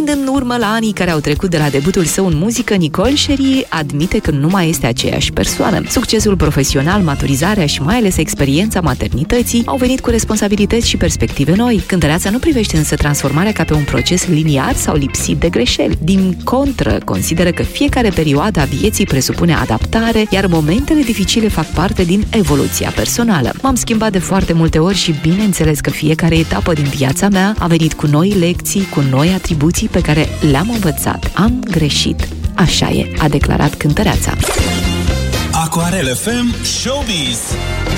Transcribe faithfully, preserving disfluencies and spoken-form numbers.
în urmă la anii care au trecut de la debutul său în muzică, Nicole Scherry admite că nu mai este aceeași persoană. Succesul profesional, maturizarea și mai ales experiența maternității au venit cu responsabilități și perspective noi. Cântăreața nu privește însă transformarea ca pe un proces liniar sau lipsit de greșeli. Din contră, consideră că fiecare perioadă a vieții presupune adaptare, iar momentele dificile fac parte din evoluția personală. M-am schimbat de foarte multe ori și bineînțeles că fiecare etapă din viața mea a venit cu noi lecții, cu noi atribuții pe care le-am învățat. Am greșit. Așa e, a declarat cântăreața. Aquarel F M Showbiz.